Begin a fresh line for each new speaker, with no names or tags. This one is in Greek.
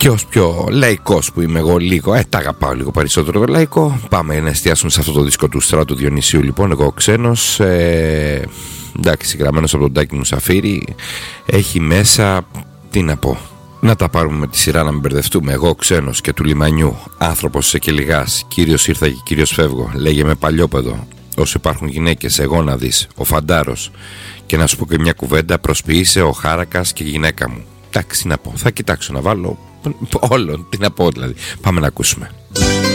Και ως πιο λαϊκός που είμαι εγώ λίγο, τα αγαπάω λίγο περισσότερο το λαϊκό. Πάμε να εστιάσουμε σε αυτό το δίσκο του Στράτου Διονυσίου. Λοιπόν, εγώ ξένος, εντάξει, γραμμένος από τον Τάκη Μουσαφίρη. Έχει μέσα, τι να πω, να τα πάρουμε με τη σειρά, να μην μπερδευτούμε. Εγώ ξένος και του λιμανιού, άνθρωπος σε και λιγάς, κύριος ήρθα και κύριος φεύγω. Λέγε με παλιόπαιδο, όσο υπάρχουν γυναίκες, εγώ να δεις, ο φαντάρος. Και να σου πω και μια κουβέντα, προσποιείσαι ο χάρακας και γυναίκα μου. Εντάξει, να πω, θα κοιτάξω να βάλω όλων, τι να πω δηλαδή. Πάμε να ακούσουμε.